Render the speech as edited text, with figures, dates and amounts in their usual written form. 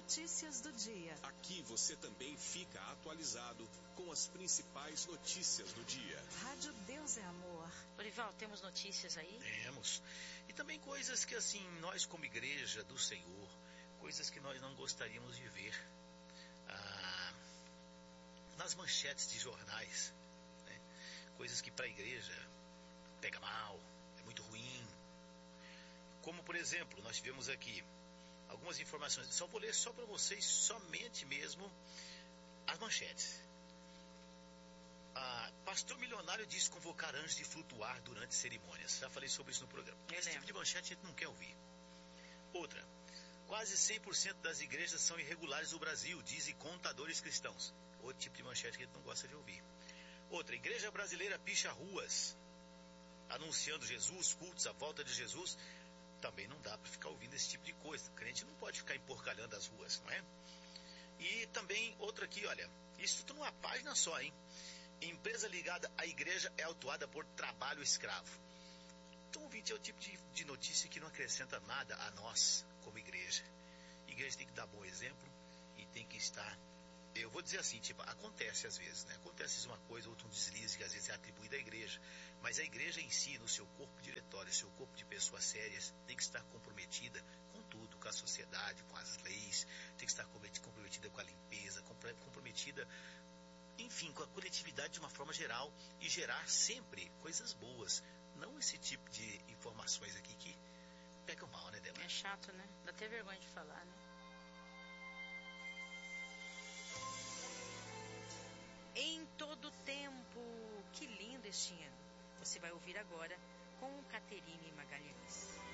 notícias do dia. Aqui você também fica atualizado com as principais notícias do dia. Rádio Deus é Amor. Lorival, temos notícias aí? Temos. E também coisas que, assim, nós como igreja do Senhor, coisas que nós não gostaríamos de ver nas manchetes de jornais, né? Coisas que para a igreja pega mal, é muito ruim. Como, por exemplo, nós tivemos aqui algumas informações. Só vou ler só para vocês, somente mesmo as manchetes. Pastor milionário diz convocar anjos de flutuar durante cerimônias. Já falei sobre isso no programa. Esse tipo de manchete a gente não quer ouvir. Outra. Quase 100% das igrejas são irregulares no Brasil, dizem contadores cristãos. Outro tipo de manchete que a gente não gosta de ouvir. Outra. Igreja brasileira picha ruas, anunciando Jesus, cultos, a volta de Jesus. Também não dá para ficar ouvindo esse tipo de coisa. O crente não pode ficar emporcalhando as ruas, não é? E também outra aqui, olha, isso tudo numa página só, hein? Empresa ligada à igreja é autuada por trabalho escravo. Então, ouvinte, é o tipo de notícia que não acrescenta nada a nós, como igreja. A igreja tem que dar bom exemplo e tem que estar... Eu vou dizer assim, tipo, acontece às vezes, né? Acontece uma coisa, outra um deslize que às vezes é atribuído à igreja. Mas a igreja em si, no seu corpo diretório, seu corpo de pessoas sérias, tem que estar comprometida com tudo, com a sociedade, com as leis, tem que estar comprometida com a limpeza, comprometida, enfim, com a coletividade de uma forma geral e gerar sempre coisas boas. Não esse tipo de informações aqui que pegam mal, né, Débora? É chato, né? Dá até vergonha de falar, né? Em todo tempo, que lindo este ano. Você vai ouvir agora com Caterine Magalhães.